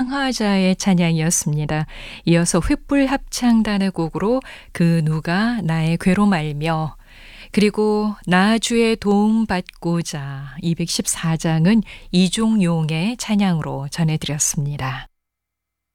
창화자의 찬양이었습니다. 이어서 횃불 합창단의 곡으로 그 누가 나의 괴로 말며, 그리고 나 주의 도움 받고자 214장은 이종용의 찬양으로 전해드렸습니다.